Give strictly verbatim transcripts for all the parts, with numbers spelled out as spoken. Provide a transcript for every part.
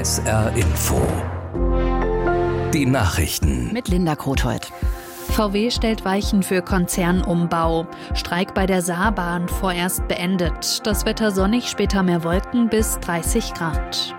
S R Info. Die Nachrichten. Mit Linda Krothold. V W stellt Weichen für Konzernumbau. Streik bei der Saarbahn vorerst beendet. Das Wetter sonnig, später mehr Wolken bis dreißig Grad.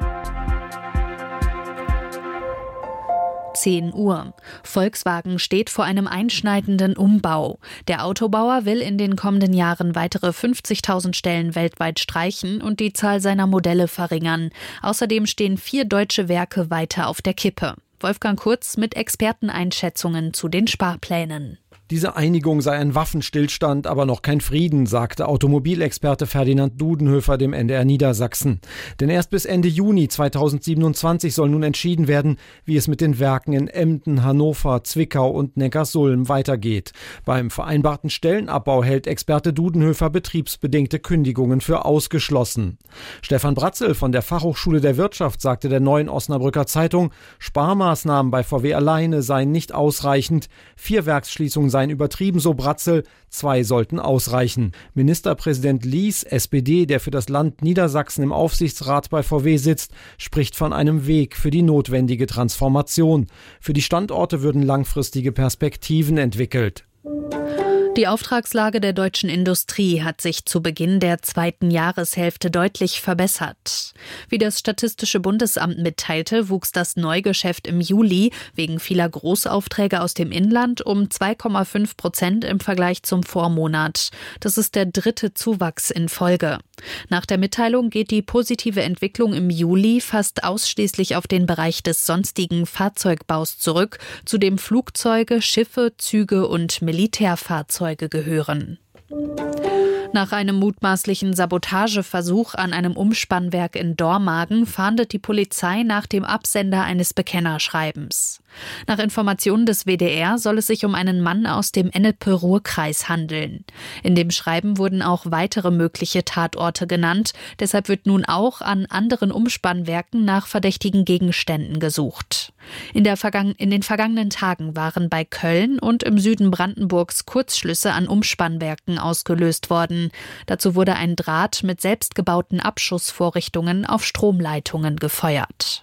zehn Uhr. Volkswagen steht vor einem einschneidenden Umbau. Der Autobauer will in den kommenden Jahren weitere fünfzigtausend Stellen weltweit streichen und die Zahl seiner Modelle verringern. Außerdem stehen vier deutsche Werke weiter auf der Kippe. Wolfgang Kurz mit Experteneinschätzungen zu den Sparplänen. Diese Einigung sei ein Waffenstillstand, aber noch kein Frieden, sagte Automobilexperte Ferdinand Dudenhöfer dem N D R Niedersachsen. Denn erst bis Ende Juni zweitausendsiebenundzwanzig soll nun entschieden werden, wie es mit den Werken in Emden, Hannover, Zwickau und Neckarsulm weitergeht. Beim vereinbarten Stellenabbau hält Experte Dudenhöfer betriebsbedingte Kündigungen für ausgeschlossen. Stefan Bratzel von der Fachhochschule der Wirtschaft sagte der Neuen Osnabrücker Zeitung, Sparmaßnahmen bei V W alleine seien nicht ausreichend. Vier Werksschließungen seien übertrieben, so Bratzel, zwei sollten ausreichen. Ministerpräsident Lies, S P D, der für das Land Niedersachsen im Aufsichtsrat bei V W sitzt, spricht von einem Weg für die notwendige Transformation. Für die Standorte würden langfristige Perspektiven entwickelt. Die Auftragslage der deutschen Industrie hat sich zu Beginn der zweiten Jahreshälfte deutlich verbessert. Wie das Statistische Bundesamt mitteilte, wuchs das Neugeschäft im Juli wegen vieler Großaufträge aus dem Inland um zwei Komma fünf Prozent im Vergleich zum Vormonat. Das ist der dritte Zuwachs in Folge. Nach der Mitteilung geht die positive Entwicklung im Juli fast ausschließlich auf den Bereich des sonstigen Fahrzeugbaus zurück, zu dem Flugzeuge, Schiffe, Züge und Militärfahrzeuge gehören. Nach einem mutmaßlichen Sabotageversuch an einem Umspannwerk in Dormagen fahndet die Polizei nach dem Absender eines Bekennerschreibens. Nach Informationen des W D R soll es sich um einen Mann aus dem Ennepe-Ruhr-Kreis handeln. In dem Schreiben wurden auch weitere mögliche Tatorte genannt. Deshalb wird nun auch an anderen Umspannwerken nach verdächtigen Gegenständen gesucht. In, der Vergangen- in den vergangenen Tagen waren bei Köln und im Süden Brandenburgs Kurzschlüsse an Umspannwerken ausgelöst worden. Dazu wurde ein Draht mit selbstgebauten Abschussvorrichtungen auf Stromleitungen gefeuert.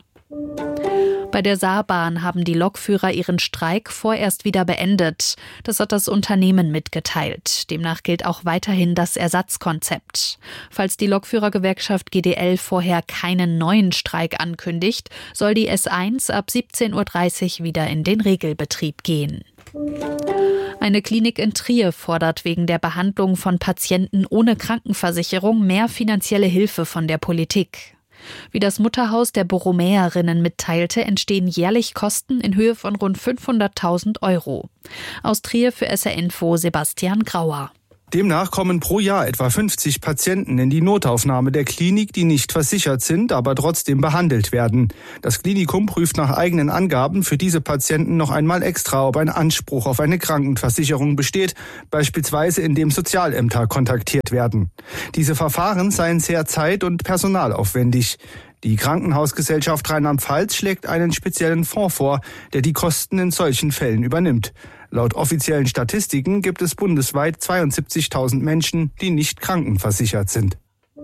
Bei der Saarbahn haben die Lokführer ihren Streik vorerst wieder beendet. Das hat das Unternehmen mitgeteilt. Demnach gilt auch weiterhin das Ersatzkonzept. Falls die Lokführergewerkschaft G D L vorher keinen neuen Streik ankündigt, soll die S eins ab siebzehn Uhr dreißig wieder in den Regelbetrieb gehen. Eine Klinik in Trier fordert wegen der Behandlung von Patienten ohne Krankenversicherung mehr finanzielle Hilfe von der Politik. Wie das Mutterhaus der Borromäerinnen mitteilte, entstehen jährlich Kosten in Höhe von rund fünfhunderttausend Euro. Aus Trier für S R Info Sebastian Grauer. Demnach kommen pro Jahr etwa fünfzig Patienten in die Notaufnahme der Klinik, die nicht versichert sind, aber trotzdem behandelt werden. Das Klinikum prüft nach eigenen Angaben für diese Patienten noch einmal extra, ob ein Anspruch auf eine Krankenversicherung besteht, beispielsweise indem Sozialämter kontaktiert werden. Diese Verfahren seien sehr zeit- und personalaufwendig. Die Krankenhausgesellschaft Rheinland-Pfalz schlägt einen speziellen Fonds vor, der die Kosten in solchen Fällen übernimmt. Laut offiziellen Statistiken gibt es bundesweit zweiundsiebzigtausend Menschen, die nicht krankenversichert sind.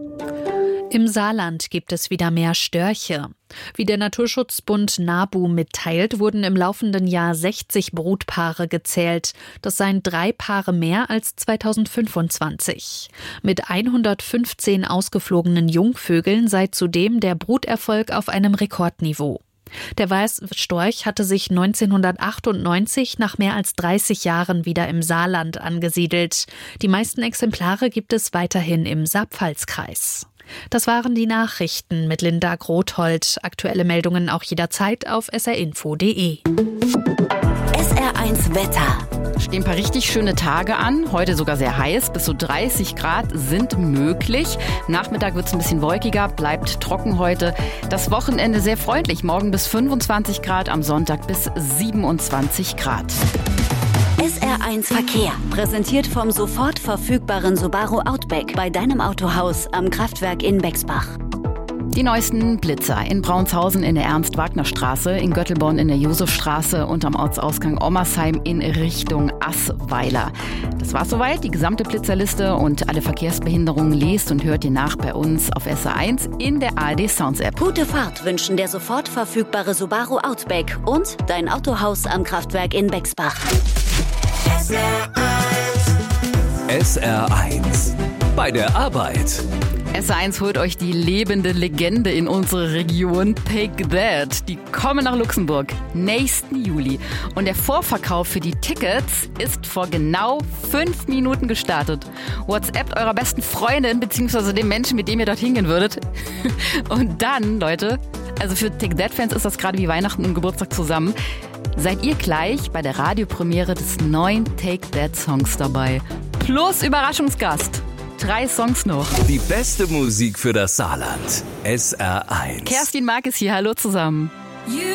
Im Saarland gibt es wieder mehr Störche. Wie der Naturschutzbund NABU mitteilt, wurden im laufenden Jahr sechzig Brutpaare gezählt. Das seien drei Paare mehr als zweitausendfünfundzwanzig. Mit hundertfünfzehn ausgeflogenen Jungvögeln sei zudem der Bruterfolg auf einem Rekordniveau. Der Weißstorch hatte sich neunzehnhundertachtundneunzig nach mehr als dreißig Jahren wieder im Saarland angesiedelt. Die meisten Exemplare gibt es weiterhin im Saar-Pfalz-Kreis. Das waren die Nachrichten mit Linda Grothold. Aktuelle Meldungen auch jederzeit auf s r info punkt d e. S R eins Wetter. Stehen ein paar richtig schöne Tage an. Heute sogar sehr heiß. Bis zu dreißig Grad sind möglich. Nachmittag wird es ein bisschen wolkiger, bleibt trocken heute. Das Wochenende sehr freundlich. Morgen bis fünfundzwanzig Grad, am Sonntag bis siebenundzwanzig Grad. S R eins Verkehr. Präsentiert vom sofort verfügbaren Subaru Outback bei deinem Autohaus am Kraftwerk in Bexbach. Die neuesten Blitzer in Braunshausen in der Ernst-Wagner-Straße, in Göttelborn in der Josefstraße und am Ortsausgang Ommersheim in Richtung Assweiler. Das war's soweit, die gesamte Blitzerliste und alle Verkehrsbehinderungen lest und hört ihr nach bei uns auf S R eins in der A R D Sounds App. Gute Fahrt wünschen der sofort verfügbare Subaru Outback und dein Autohaus am Kraftwerk in Bexbach. S R eins. S R eins. Bei der Arbeit. S R eins holt euch die lebende Legende in unsere Region, Take That. Die kommen nach Luxemburg nächsten Juli. Und der Vorverkauf für die Tickets ist vor genau fünf Minuten gestartet. WhatsAppt eurer besten Freundin bzw. dem Menschen, mit dem ihr dorthin gehen würdet. Und dann, Leute, also für Take That-Fans ist das gerade wie Weihnachten und Geburtstag zusammen, seid ihr gleich bei der Radiopremiere des neuen Take That-Songs dabei. Plus Überraschungsgast. Drei Songs noch. Die beste Musik für das Saarland. S R eins. Kerstin Mark ist hier. Hallo zusammen.